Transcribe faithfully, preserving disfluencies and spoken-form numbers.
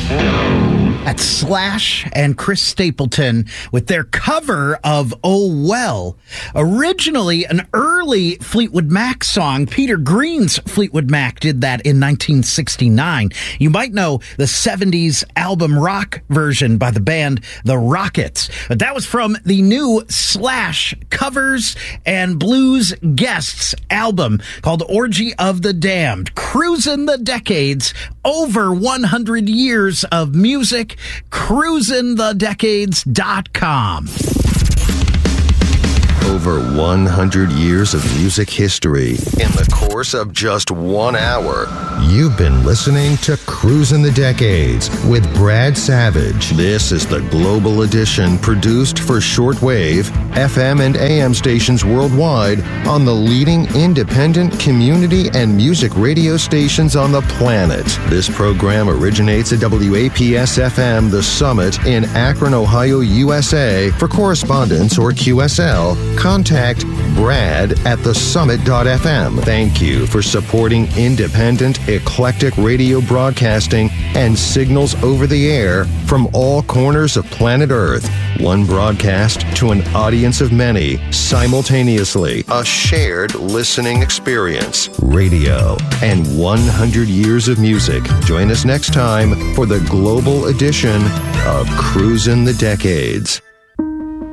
At Slash and Chris Stapleton with their cover of Oh Well. Originally an early Fleetwood Mac song. Peter Green's Fleetwood Mac did that in nineteen sixty-nine. You might know the seventies album rock version by the band The Rockets. But that was from the new Slash Covers and Blues Guests album called Orgy of the Damned. Cruising the decades, over one hundred years of music. cruising the decades dot com. Over one hundred years of music history in the course of just one hour. You've been listening to Cruising the Decades with Brad Savage. This is the Global Edition produced for shortwave, F M and A M stations worldwide on the leading independent community and music radio stations on the planet. This program originates at W A P S F M The Summit in Akron, Ohio, U S A. For correspondence or Q S L, contact Brad at the summit dot f m. Thank you for supporting independent, eclectic radio broadcasting and signals over the air from all corners of planet Earth. One broadcast to an audience of many, simultaneously. A shared listening experience. Radio and one hundred years of music. Join us next time for the global edition of Cruising the Decades.